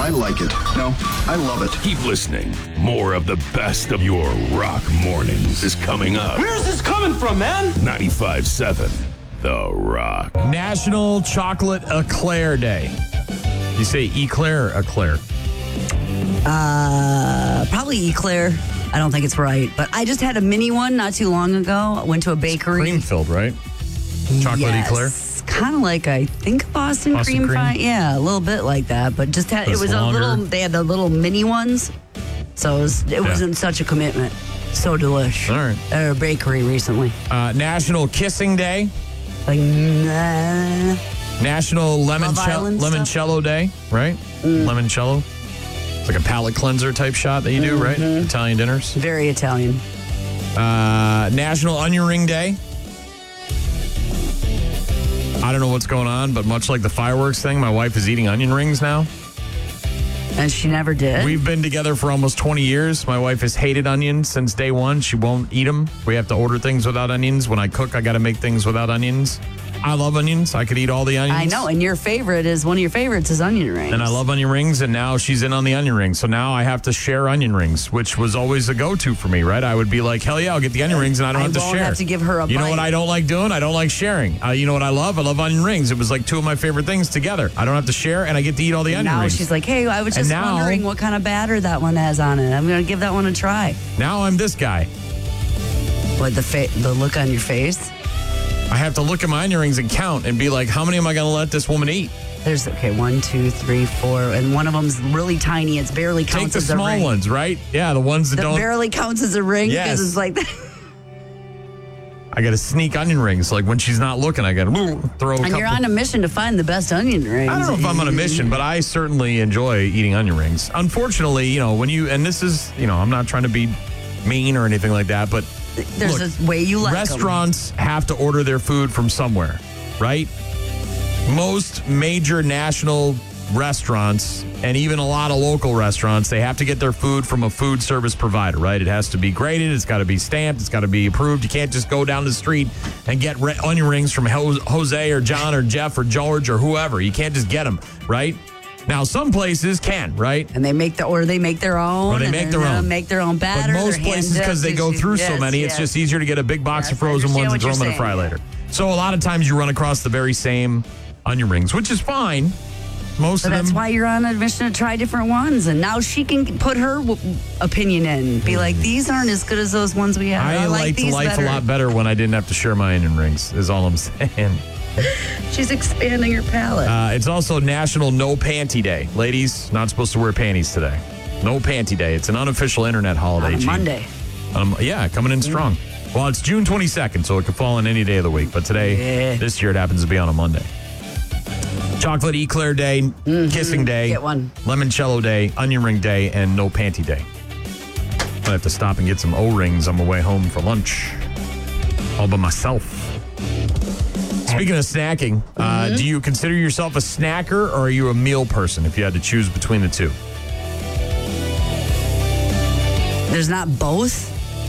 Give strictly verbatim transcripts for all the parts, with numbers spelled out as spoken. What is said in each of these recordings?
I like it. No, I love it. Keep listening. More of the best of your rock mornings is coming up. Where's this coming from, man? ninety-five point seven The Rock. National Chocolate Eclair Day. You say eclair or eclair? Uh, probably eclair. I don't think it's right, but I just had a mini one not too long ago. I went to a bakery. Cream filled, right? Chocolate yes. eclair? Kind of like, I think, Boston, Boston cream, cream? pie. Yeah, a little bit like that, but just had, But it it's was longer. a little, they had the little mini ones, so it, was, it Yeah. wasn't such a commitment. So delish. All right. At a bakery recently. Uh, National Kissing Day. Like, nah. National Limoncello, Island stuff? limoncello Day, right? Mm. Limoncello. It's like a palate cleanser type shot that you do, right? Mm-hmm. Italian dinners. Very Italian. Uh, National Onion Ring Day. I don't know what's going on, but much like the fireworks thing, my wife is eating onion rings now. And she never did. We've been together for almost twenty years. My wife has hated onions since day one. She won't eat them. We have to order things without onions. When I cook, I got to make things without onions. I love onions. I could eat all the onions. I know, and your favorite is, one of your favorites is onion rings. And I love onion rings, and now she's in on the onion rings. So now I have to share onion rings, which was always a go-to for me, right? I would be like, hell yeah, I'll get the onion rings, and I don't I have to won't share. have to give her a You know bite. what I don't like doing? I don't like sharing. Uh, you know what I love? I love onion rings. It was like two of my favorite things together. I don't have to share, and I get to eat all the And onion now rings. she's like, hey, I was And just now- wondering what kind of batter that one has on it. I'm going to give that one a try. Now I'm this guy. What, the fa- the look on your face? I have to look at my onion rings and count and be like, how many am I going to let this woman eat? There's, okay, one, two, three, four, and one of them's really tiny. It's barely Take counts the as small a ring. ones, right? Yeah, the ones that That don't. barely counts as a ring because Yes. it's like that. I got to sneak onion rings. Like when she's not looking, I got to throw a And couple. you're on a mission to find the best onion rings. I don't know if I'm on a mission, but I certainly enjoy eating onion rings. Unfortunately, you know, when you, and this is, you know, I'm not trying to be mean or anything like that, but There's look, a way you like 'em. restaurants have to order their food from somewhere, right? Most major national restaurants and even a lot of local restaurants, they have to get their food from a food service provider, right? It has to be graded. It's got to be stamped. It's got to be approved. You can't just go down the street and get re- onion rings from Ho- Jose or John or Jeff or George or whoever. You can't just get them, right? Now, some places can, right? And they make the, or they make their own. Or they and make then, their uh, own. Make their own But batter. most They're places, hand because they go dipped. through so Yes, many, it's yes. just easier to get a big box Yes, of frozen I ones and understand throw them what in a fry you're later. So a lot of times you run across the very same onion rings, which is fine. Most So of that's them. why you're on a mission to try different ones. And now she can put her w- opinion in. Be like, these aren't as good as those ones we have. I, I, like liked these life better. a lot better when I didn't have to share my onion rings, is all I'm saying. She's expanding her palate. Uh, it's also National No Panty Day. Ladies, not supposed to wear panties today. No Panty Day. It's an unofficial internet holiday. on a Gene. Monday. Um, yeah, coming in strong. Well, it's June twenty-second, so it could fall on any day of the week. But today, Yeah. this year, it happens to be on a Monday. Chocolate Eclair Day, Kissing Day, Get one. Limoncello Day, Onion Ring Day, and No Panty Day. I have to stop and get some O-rings on my way home for lunch. All by myself. Speaking of snacking, uh, do you consider yourself a snacker or are you a meal person if you had to choose between the two? There's not both.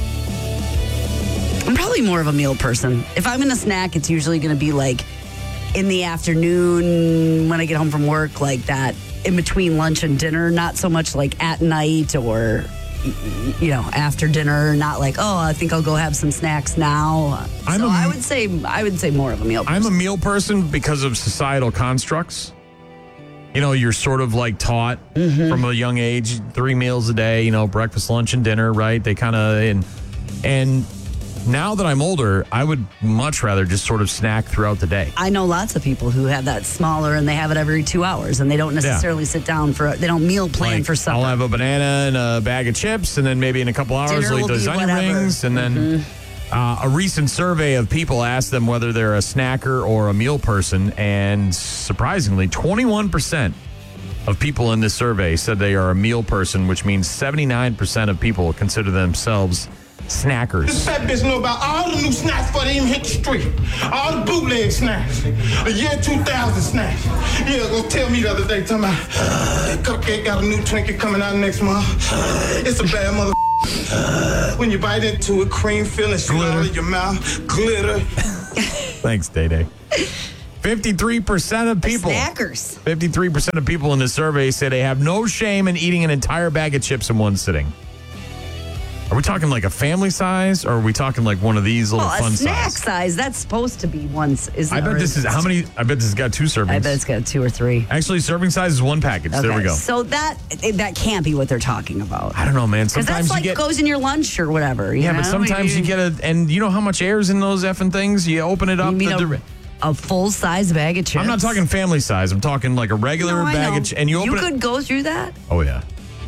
I'm probably more of a meal person. If I'm in a snack, it's usually going to be like in the afternoon when I get home from work, like that in between lunch and dinner, not so much like at night or, you know, after dinner, not like, oh, I think I'll go have some snacks now. I'm so a- I would say, I would say more of a meal person. I'm a meal person because of societal constructs. You know, you're sort of like taught from a young age, three meals a day, you know, breakfast, lunch, and dinner, right? They kind of, and, and now that I'm older, I would much rather just sort of snack throughout the day. I know lots of people who have that smaller and they have it every two hours and they don't necessarily sit down for, they don't meal plan Like, for supper. I'll have a banana and a bag of chips, and then maybe in a couple hours, Dinner I'll eat will those be onion whatever. rings. And then uh, a recent survey of people asked them whether they're a snacker or a meal person, and surprisingly, twenty-one percent of people in this survey said they are a meal person, which means seventy-nine percent of people consider themselves snackers. This fat bitch know about all the new snacks before they even hit the street. All the bootleg snacks. The year two thousand snacks. Yeah, go tell me the other day, talking about uh, Cupcake got a new Twinkie coming out next month. It's a bad mother. When you bite into it, cream filling shit all in your mouth. Glitter. Thanks, Day Day. fifty-three percent of people. Snackers. fifty-three percent of people in this survey say they have no shame in eating an entire bag of chips in one sitting. Are we talking like a family size, or are we talking like one of these little Well, fun a snack size? size, that's supposed to be one. Isn't I bet or this is how many? I bet this has got two servings. I bet it's got two or three. Actually, serving size is one package. There we Okay, go. So that that can't be what they're talking about. I don't know, man. Because Sometimes that's like you get goes in your lunch or whatever. You yeah, know? but sometimes you get a, and you know how much air's in those effing things. You open it up. You mean the, a, a full size bag of chips. I'm not talking family size. I'm talking like a regular No, I bag know. of chips. And you open You it. could go through that. Oh, yeah.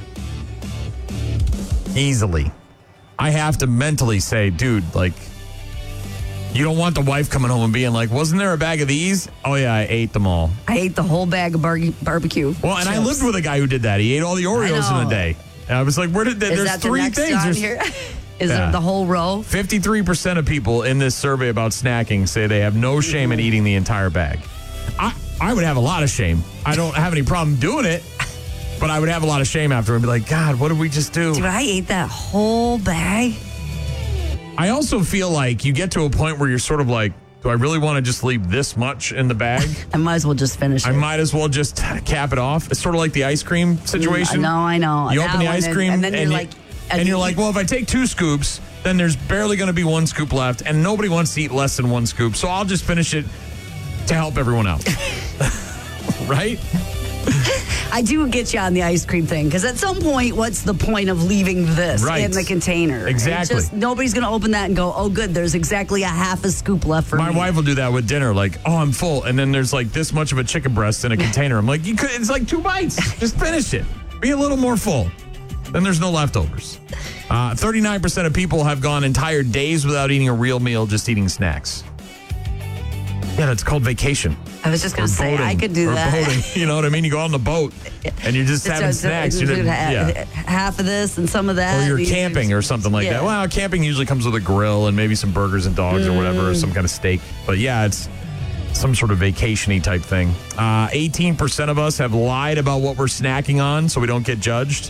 Easily. I have to mentally say, dude, like, you don't want the wife coming home and being like, wasn't there a bag of these? Oh, yeah, I ate them all. I ate the whole bag of bar- barbecue. Well, and I chips. lived with a guy who did that. He ate all the Oreos in know. a day. And I was like, where did that? Is There's that the three next things. on There's here? Is Yeah. it the whole row? fifty-three percent of people in this survey about snacking say they have no shame in eating the entire bag. I, I would have a lot of shame. I don't have any problem doing it, but I would have a lot of shame after and be like, God, what did we just do? Dude, I ate that whole bag. I also feel like you get to a point where you're sort of like, do I really want to just leave this much in the bag? I might as well just finish it. I might as well just cap it off. It's sort of like the ice cream situation. No, I know. You That open the one, ice and- cream and then you're you- like- and, and you're you like, eat- well, if I take two scoops, then there's barely going to be one scoop left, and nobody wants to eat less than one scoop, so I'll just finish it to help everyone else. Right? I do get you on the ice cream thing because at some point, what's the point of leaving this Right. in the container? Exactly. It's just, nobody's going to open that and go, oh, good, there's exactly a half a scoop left for My me. wife will do that with dinner, like, oh, I'm full, and then there's like this much of a chicken breast in a container. I'm like, you could, it's like two bites. Just finish it. Be a little more full. Then there's no leftovers. Uh, thirty-nine percent of people have gone entire days without eating a real meal, just eating snacks. Yeah, that's called vacation. I was just going to say, Boating, I could do or that. boating. You know what I mean? You go on the boat and you're just It's having just- snacks. it's You're just not- ha- yeah. Half of this and some of that. Or you're You- camping or something like Yeah. that. Well, camping usually comes with a grill and maybe some burgers and dogs or whatever, or some kind of steak. But yeah, it's some sort of vacation-y type thing. Uh, eighteen percent of us have lied about what we're snacking on so we don't get judged.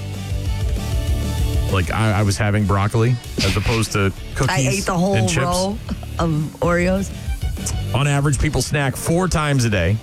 Like I, I was having broccoli as opposed to cookies I ate the whole and chips. row of Oreos. On average, people snack four times a day.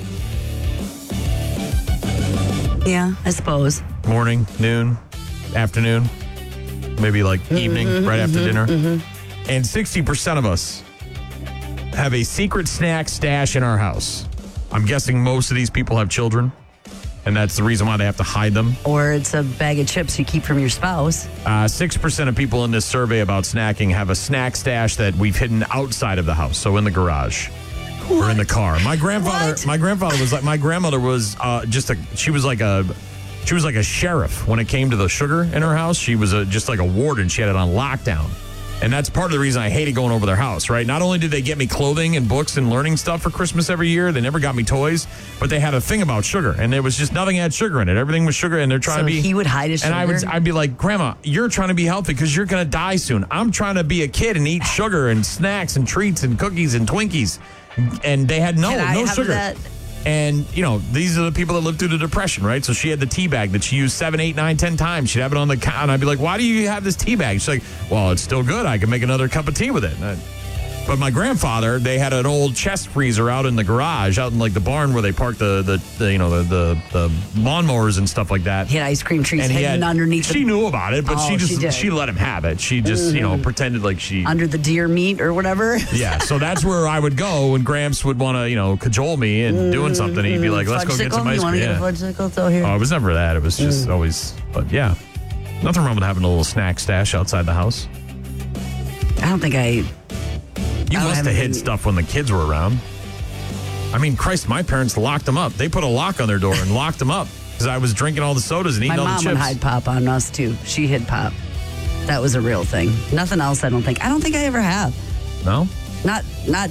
Yeah, I suppose. Morning, noon, afternoon, maybe like evening, right after dinner. And sixty percent of us have a secret snack stash in our house. I'm guessing most of these people have children, and that's the reason why they have to hide them. Or it's a bag of chips you keep from your spouse. Uh, six percent of people in this survey about snacking have a snack stash that we've hidden outside of the house, so in the garage. Or in the car. My grandfather, What? my grandfather was like, my grandmother was uh, just a, she was like a, she was like a sheriff when it came to the sugar in her house. She was a, just like a warden. She had it on lockdown. And that's part of the reason I hated going over their house, right? Not only did they get me clothing and books and learning stuff for Christmas every year, they never got me toys, but they had a thing about sugar. And there was just nothing had sugar in it. Everything was sugar, and they're trying So to be. he would hide his And I would, sugar? I'd be like, Grandma, you're trying to be healthy because you're going to die soon. I'm trying to be a kid and eat sugar and snacks and treats and cookies and Twinkies. And they had no, Can I no have sugar. that? And, you know, these are the people that lived through the Depression, right? So she had the tea bag that she used seven, eight, nine, ten times. She'd have it on the counter. And I'd be like, why do you have this tea bag? She's like, well, it's still good. I can make another cup of tea with it. And I- But my grandfather, they had an old chest freezer out in the garage, out in like the barn where they park the, the, the you know, the, the, the lawnmowers and stuff like that. He had ice cream trees And he hidden had, underneath she the, knew about it, but Oh, she just, she she, did. let him have it. She just, you know, pretended like she. under the deer meat or whatever. Yeah, so that's where I would go when Gramps would want to, you know, cajole me and doing something. He'd be like, let's go get Fudgesicle? some ice You want to cream. get a Yeah. fudgesicle? It's out here. Oh, it was never that. It was just always, but yeah. Nothing wrong with having a little snack stash outside the house. I don't think I. You I don't must have have hid any- stuff when the kids were around. I mean, Christ, my parents locked them up. They put a lock on their door and locked them up because I was drinking all the sodas and My eating all mom the would chips. hide pop on us too. She hid pop. That was a real thing. Nothing else. I don't think. I don't think I ever have. No? Not. Not.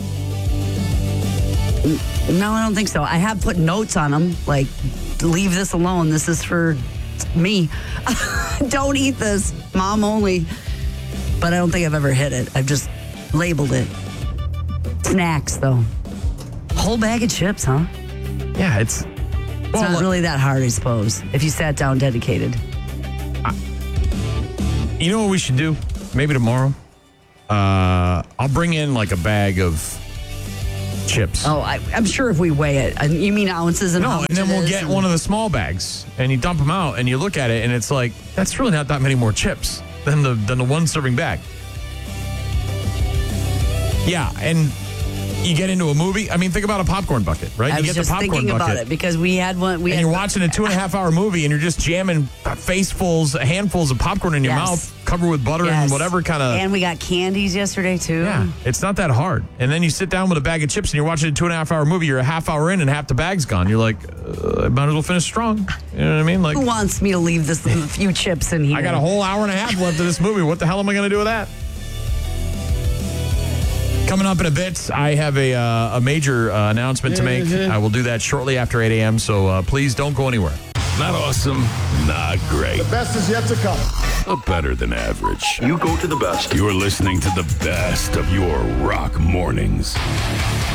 N- No, I don't think so. I have put notes on them, like, leave this alone. This is for me. Don't eat this. Mom only. But I don't think I've ever hit it. I've just labeled it. Snacks, though. Whole bag of chips, huh? Yeah, it's. It's Well, not really that hard, I suppose, if you sat down dedicated. you know what we should do? Maybe tomorrow. Uh, I'll bring in like a bag of chips. Oh, I, I'm sure if we weigh it, and you mean ounces and how No, much and then it we'll is get and- one of the small bags, and you dump them out, and you look at it, and it's like, that's really not that many more chips than the than the one serving bag. Yeah, and you get into a movie. I mean, think about a popcorn bucket, right? I you was get just the popcorn thinking bucket, about it because we had one. We and had, you're watching a two and a half hour movie, and you're just jamming facefuls, handfuls of popcorn in your Yes. mouth, covered with butter Yes. and whatever kind of. And we got candies yesterday too. Yeah, it's not that hard. And then you sit down with a bag of chips, and you're watching a two and a half hour movie. You're a half hour in, and half the bag's gone. You're like, uh, I might as well finish strong. You know what I mean? Like, Who wants me to leave this a few chips in here? I got a whole hour and a half left of this movie. What the hell am I going to do with that? Coming up in a bit, I have a uh, a major uh, announcement to make. I will do that shortly after eight a.m., so uh, please don't go anywhere. Not awesome, not great, Best is yet to come. but better than average. You go to the best. You're listening to the best of your rock mornings.